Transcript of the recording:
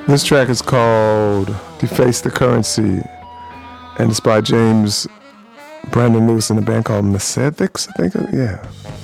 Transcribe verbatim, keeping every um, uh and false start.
This track is called Deface the Currency, and it's by James Brandon Lewis in a band called Mesetics, I think. Yeah.